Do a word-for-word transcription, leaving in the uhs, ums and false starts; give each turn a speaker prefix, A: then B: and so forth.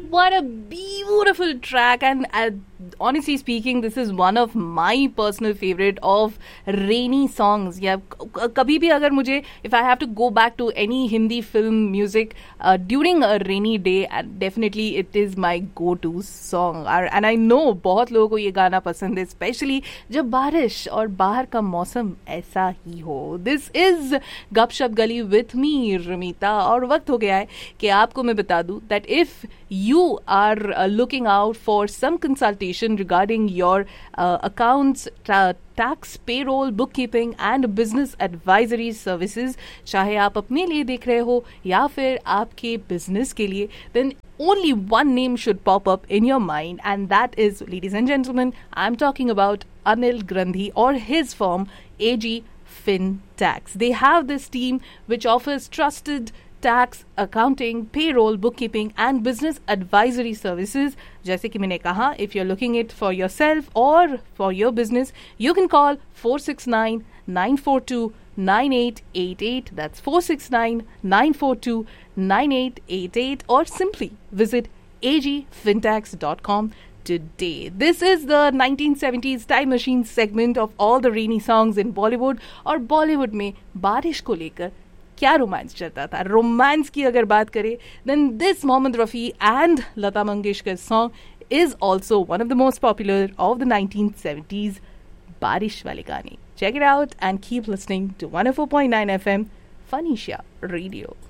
A: What a beautiful track, and uh, honestly speaking, this is one of my personal favorite of rainy songs. Yeah, kabhi bhi agar mujhe, if I have to go back to any Hindi film music uh, during a rainy day, and definitely it is my go-to song. And I know बहुत लोगों को ये गाना पसंद है, especially जब बारिश और बाहर का मौसम ऐसा ही हो. This is गपशप गली with me, रमीता, और वक्त हो गया है कि आपको मैं बता दूं that if you are uh, looking out for some consultation regarding your uh, accounts, ta- tax, payroll, bookkeeping and business advisory services, चाहे आप अपने लिए देख रहे हो या फिर आपके business के लिए, then only one name should pop up in your mind, and that is, ladies and gentlemen, I'm talking about Anil Grandhi or his firm A G FinTax. They have this team which offers trusted tax, accounting, payroll, bookkeeping and business advisory services. जैसे कि मैंने कहा, if you're looking it for yourself or for your business, you can call four six nine, nine four two, nine eight eight eight. That's four six nine, nine four two, nine eight eight eight, or simply visit a g fintax dot com today. This is the nineteen seventies Time Machine segment of all the rainy songs in Bollywood. और Bollywood में बारिश को लेकर क्या romance चलता था. Romance की अगर बात करें, then this Mohammed Rafi and Lata Mangeshkar song is also one of the most popular of the nineteen seventies बारिश वाले गाने. Check it out and keep listening to one oh four point nine F M Phoenicia Radio.